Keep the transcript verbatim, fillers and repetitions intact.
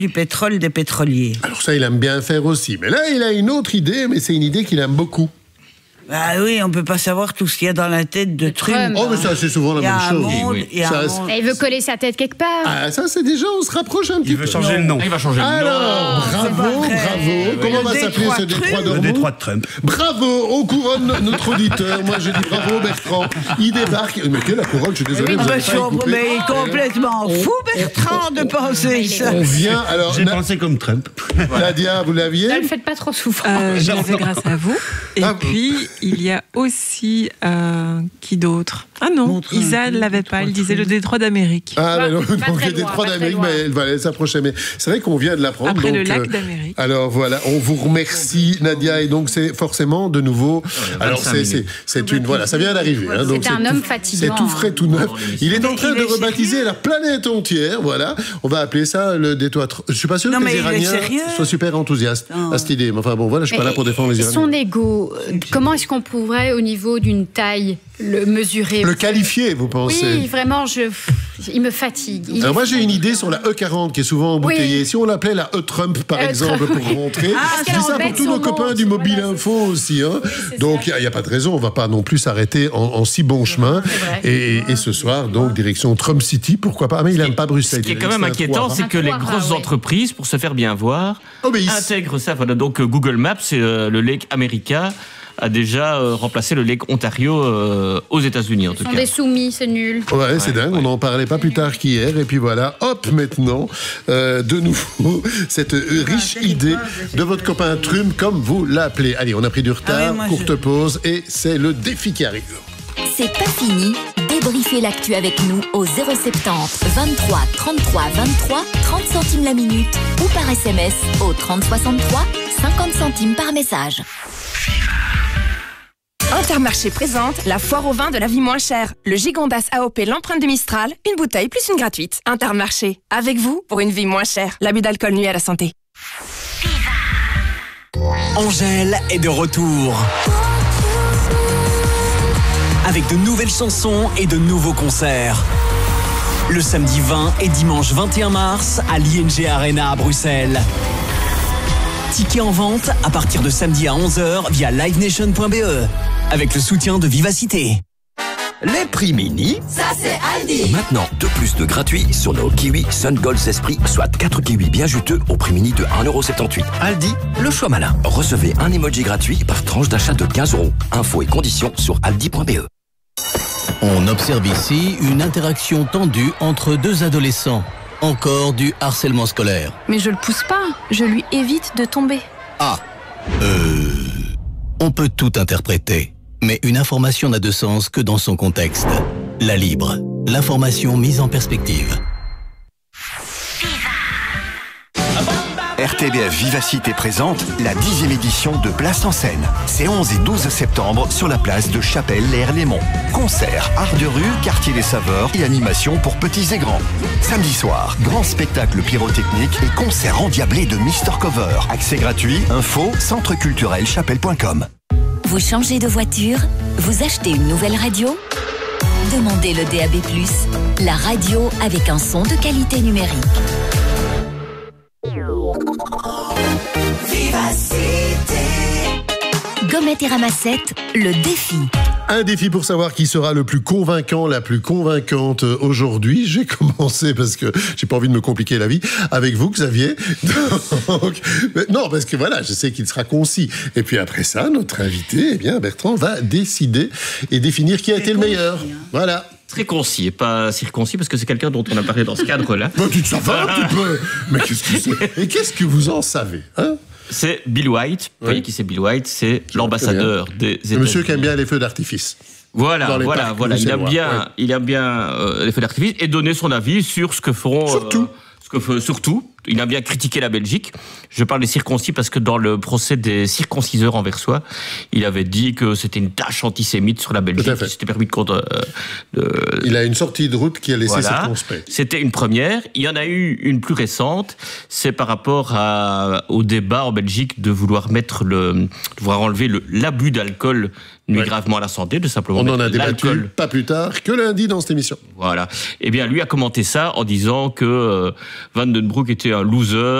du pétrole des pétroliers. Alors ça, il aime bien faire aussi. Mais là, il a une autre idée, mais c'est une idée qu'il aime beaucoup. Ah oui, on peut pas savoir tout ce qu'il y a dans la tête de Trump. Oh, mais ça, c'est souvent la même chose. Monde, oui. il, y a ça, un monde. Et il veut coller sa tête quelque part. Ah, ça, c'est déjà, on se rapproche un petit Il peu. veut changer le nom. Il va changer le nom. Alors, bravo, bravo. Oui. Comment Le va s'appeler détroit ce de détroit Trump. Le d'Ormuz? détroit de Trump. Bravo, on couronne notre auditeur. Moi, je dis bravo, Bertrand. Il débarque. Mais quelle la couronne, je suis désolé. Ah vous bah, avez je pas suis coupé. mais il est complètement fou, Bertrand, de penser ça. On vient, alors, J'ai Na- pensé comme Trump. Nadia, vous l'aviez? Ne le faites pas trop souffrir. Euh, je l'avais grâce à vous. Et Ah, puis, il y a aussi... euh, qui d'autre? Ah non, Montre un Isa peu ne l'avait le pas, elle détroit disait de le détroit d'Amérique. Ah, Pas- mais non, pas donc très les détroits loin, pas d'Amérique, très mais loin. elle va elle s'approcher. Mais c'est vrai qu'on vient de l'apprendre. Après le donc, lac euh, d'Amérique. Alors voilà, on vous remercie, Nadia. Et donc, c'est forcément de nouveau. Alors, c'est, c'est, c'est une. Voilà, ça vient d'arriver. Hein, donc C'est un tout- homme C'est fatigant. tout frais, tout neuf. Il est en train Il de est rebaptiser sérieux la planète entière. Voilà. On va appeler ça le détroit. Je suis pas sûr Non, que mais les il est Iraniens sérieux. soient super enthousiastes Non. à cette idée. Mais enfin bon, voilà, je suis pas là pour défendre les Iraniens. Son ego, euh, comment est-ce qu'on pourrait, au niveau d'une taille, le mesurer? Le qualifier, vous pensez? Oui, vraiment, je, il me fatigue. Il Alors est moi j'ai une fatigant. idée sur la E quarante qui est souvent embouteillée. Oui. Si on l'appelait la E-Trump par E exemple Trump, pour oui. montrer. Ah, Je qu'elle dis ça pour embête tous nos son copains monde, du Mobile voilà, Info aussi. Hein. c'est Donc il n'y a, a pas de raison, on va pas non plus s'arrêter en, en si bon chemin. vrai. Et, et ce soir donc direction Trump City, pourquoi pas. Ah, mais il n'aime pas Bruxelles. Ce qui est il quand dit même que c'est un inquiétant, foire, c'est hein. que les Un foire, grosses oui. entreprises, pour se faire bien voir, Obéissent. intègrent ça. Voilà, donc euh, Google Maps, c'est euh, le Lake America a déjà euh, remplacé le Lake Ontario euh, aux États-Unis en Ils tout sont cas. des soumis, c'est nul. Ouais, c'est Ouais, dingue, ouais. on n'en parlait pas plus tard qu'hier, et puis voilà, hop, maintenant, euh, de nouveau, cette euh, riche idée de votre copain Trump, comme vous l'appelez. Allez, on a pris du retard, Ah oui, moi, courte je- pause, et c'est le défi qui arrive. C'est pas fini. Débriefez l'actu avec nous au zéro soixante-dix vingt-trois trente-trois vingt-trois, trente centimes la minute ou par S M S au trente soixante-trois, cinquante centimes par message. Intermarché présente la foire au vin de la vie moins chère. Le Gigondas A O P l'empreinte de Mistral, une bouteille plus une gratuite. Intermarché, avec vous pour une vie moins chère. L'abus d'alcool nuit à la santé. Angèle est de retour. Avec de nouvelles chansons et de nouveaux concerts. Le samedi vingt et dimanche vingt et un mars à l'I N G Arena à Bruxelles. Tickets en vente à partir de samedi à onze heures via live nation point b e avec le soutien de Vivacité. Les prix mini, Ça c'est Aldi. maintenant deux plus de gratuits sur nos kiwis Sun Gold Esprit, soit quatre kiwis bien juteux au prix mini de un euro soixante-dix. Aldi, le choix malin. Recevez un emoji gratuit par tranche d'achat de quinze euros. Infos et conditions sur aldi point b e. On observe ici une interaction tendue entre deux adolescents. Encore du harcèlement scolaire. Mais je le pousse pas, je lui évite de tomber. Ah, euh... On peut tout interpréter, mais une information n'a de sens que dans son contexte. La Libre, l'information mise en perspective. R T B F Vivacité présente la dixième édition de Place en scène. C'est onze et douze septembre sur la place de Chapelle-les-Herlémont. Concerts, art de rue, quartier des saveurs et animation pour petits et grands. Samedi soir, grand spectacle pyrotechnique et concert endiablé de Mister Cover. Accès gratuit, info, centre culturel chapelle point com. Vous changez de voiture? Vous achetez une nouvelle radio? Demandez le D A B plus, la radio avec un son de qualité numérique. Gommette et ramassette, le défi. Un défi pour savoir qui sera le plus convaincant, la plus convaincante aujourd'hui. J'ai commencé parce que j'ai pas envie de me compliquer la vie avec vous, Xavier. Donc, mais non, parce que voilà, je sais qu'il sera concis. Et puis après ça, notre invité, eh bien, Bertrand, va décider et définir qui a été le meilleur. Voilà. Très concis et pas circoncis parce que c'est quelqu'un dont on a parlé dans ce cadre-là. Bah, tu te savais un petit peu. Mais qu'est-ce que c'est? Et qu'est-ce que vous en savez, hein? C'est Bill White. Vous voyez Oui. qui c'est Bill White? C'est l'ambassadeur des États-Unis. Le monsieur qui aime bien les feux d'artifice. Voilà, Dans les voilà, parcs voilà. Il aime bruxellois, bien, ouais. il aime bien euh, les feux d'artifice et donner son avis sur ce que feront. Surtout. euh, ce que fe- surtout, il a bien critiqué la Belgique. Je parle des circoncis parce que dans le procès des circonciseurs anversois, il avait dit que c'était une tâche antisémite sur la Belgique. Tout à fait. Il s'était permis de, compte, euh, de Il a une sortie de route qui a laissé voilà. circonspect. C'était une première. Il y en a eu une plus récente. C'est par rapport à, au débat en Belgique de vouloir mettre le, de vouloir enlever le, l'abus d'alcool nuit Ouais. gravement à la santé, de simplement On en mettre a débattu l'alcool. pas plus tard que lundi dans cette émission. Voilà. Eh bien, lui a commenté ça en disant que euh, Van den Broek était un loser.